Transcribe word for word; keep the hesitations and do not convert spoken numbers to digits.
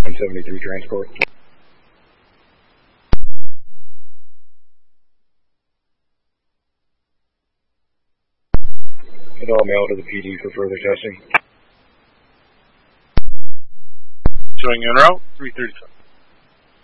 one seventy-three transport. And all mail to the P D for further testing. Showing en route, three thirty-five.